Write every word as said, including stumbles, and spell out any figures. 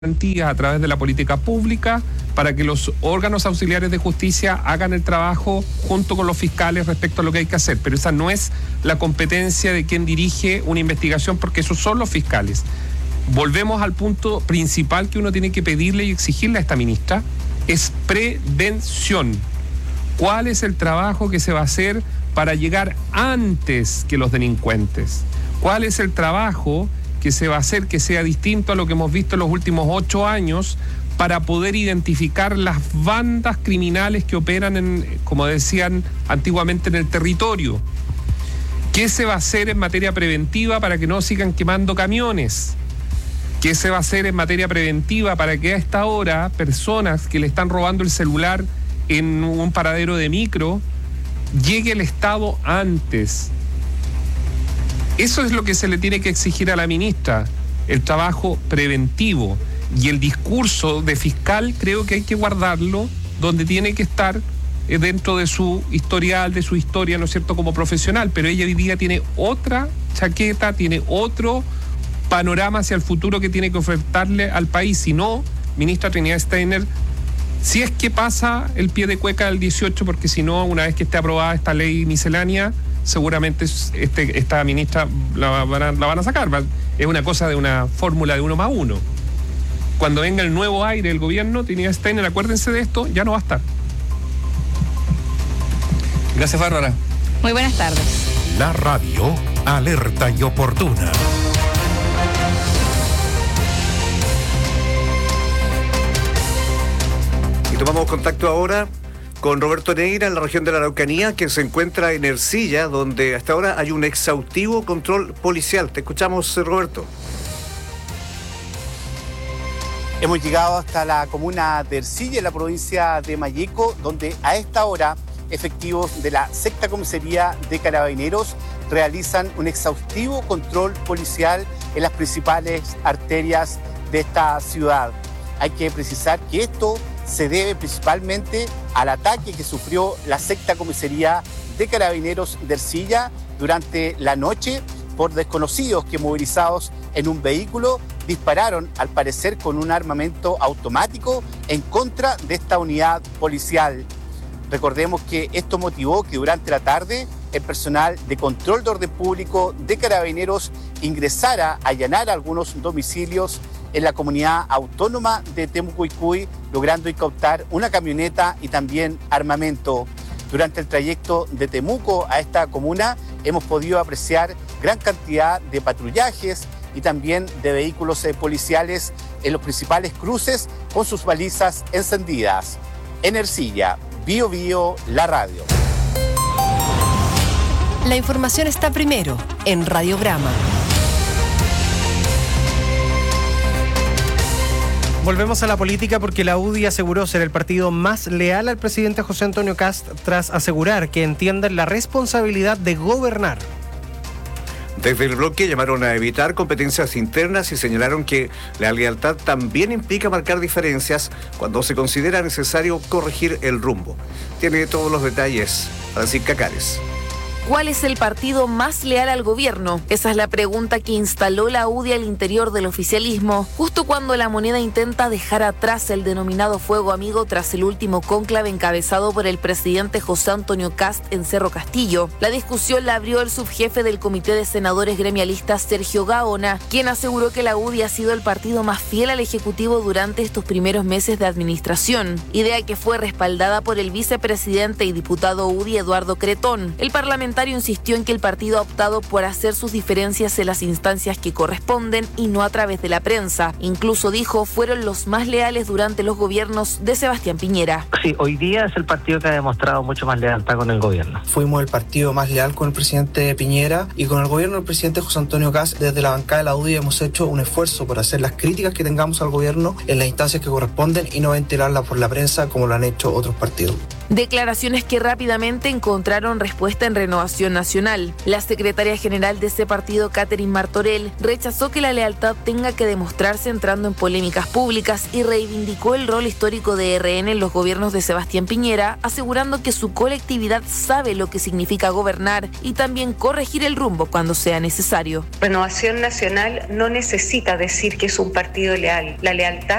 garantías a través de la política pública para que los órganos auxiliares de justicia hagan el trabajo junto con los fiscales respecto a lo que hay que hacer. Pero esa no es la competencia de quien dirige una investigación, porque esos son los fiscales. Volvemos al punto principal que uno tiene que pedirle y exigirle a esta ministra, es prevención. ¿Cuál es el trabajo que se va a hacer para llegar antes que los delincuentes? ¿Cuál es el trabajo que se va a hacer que sea distinto a lo que hemos visto en los últimos ocho años para poder identificar las bandas criminales que operan, en, como decían antiguamente, en el territorio? ¿Qué se va a hacer en materia preventiva para que no sigan quemando camiones? ¿Qué se va a hacer en materia preventiva para que a esta hora personas que le están robando el celular en un paradero de micro llegue el Estado antes? Eso es lo que se le tiene que exigir a la ministra, el trabajo preventivo. Y el discurso de fiscal creo que hay que guardarlo donde tiene que estar, eh, dentro de su historial, de su historia, ¿no es cierto?, como profesional. Pero ella hoy día tiene otra chaqueta, tiene otro panorama hacia el futuro que tiene que ofertarle al país. Si no, ministra Trinidad Steiner, si es que pasa el pie de cueca del dieciocho, porque si no, una vez que esté aprobada esta ley miscelánea, seguramente este, esta ministra la van, a, la van a sacar. Es una cosa de una fórmula de uno más uno. Cuando venga el nuevo aire del gobierno, Trinidad Steiner, acuérdense de esto, ya no va a estar. Gracias, Bárbara. Muy buenas tardes. La radio alerta y oportuna. Y tomamos contacto ahora con Roberto Neira, en la región de la Araucanía, que se encuentra en Ercilla, donde hasta ahora hay un exhaustivo control policial. Te escuchamos, Roberto. Hemos llegado hasta la comuna de Ercilla, en la provincia de Malleco, donde a esta hora efectivos de la sexta comisaría de Carabineros realizan un exhaustivo control policial en las principales arterias de esta ciudad. Hay que precisar que esto se debe principalmente al ataque que sufrió la sexta comisaría de Carabineros de Ercilla durante la noche por desconocidos que, movilizados en un vehículo, dispararon, al parecer con un armamento automático, en contra de esta unidad policial. Recordemos que esto motivó que durante la tarde el personal de control de orden público de Carabineros ingresara a allanar algunos domicilios en la comunidad autónoma de Temuco-Icuy, logrando incautar una camioneta y también armamento. Durante el trayecto de Temuco a esta comuna hemos podido apreciar gran cantidad de patrullajes y también de vehículos eh, policiales en los principales cruces con sus balizas encendidas. En Ercilla, Bio Bio, la radio. La información está primero en Radiograma. Volvemos a la política porque la U D I aseguró ser el partido más leal al presidente José Antonio Kast, tras asegurar que entienden la responsabilidad de gobernar. Desde el bloque llamaron a evitar competencias internas y señalaron que la lealtad también implica marcar diferencias cuando se considera necesario corregir el rumbo. Tiene todos los detalles Francisca Cares. ¿Cuál es el partido más leal al gobierno? Esa es la pregunta que instaló la U D I al interior del oficialismo, justo cuando la moneda intenta dejar atrás el denominado fuego amigo tras el último cónclave encabezado por el presidente José Antonio Kast en Cerro Castillo. La discusión la abrió el subjefe del Comité de Senadores Gremialistas, Sergio Gaona, quien aseguró que la U D I ha sido el partido más fiel al Ejecutivo durante estos primeros meses de administración, idea que fue respaldada por el vicepresidente y diputado U D I Eduardo Cretón. El parlamentario insistió en que el partido ha optado por hacer sus diferencias en las instancias que corresponden y no a través de la prensa. Incluso dijo, fueron los más leales durante los gobiernos de Sebastián Piñera. Sí, hoy día es el partido que ha demostrado mucho más lealtad con el gobierno. Fuimos el partido más leal con el presidente Piñera y con el gobierno del presidente José Antonio Kast. Desde la bancada de la U D I hemos hecho un esfuerzo por hacer las críticas que tengamos al gobierno en las instancias que corresponden y no ventilarlas por la prensa como lo han hecho otros partidos. Declaraciones que rápidamente encontraron respuesta en Renovación Nacional. La secretaria general de ese partido, Catherine Martorell, rechazó que la lealtad tenga que demostrarse entrando en polémicas públicas y reivindicó el rol histórico de R N en los gobiernos de Sebastián Piñera, asegurando que su colectividad sabe lo que significa gobernar y también corregir el rumbo cuando sea necesario. Renovación Nacional no necesita decir que es un partido leal. La lealtad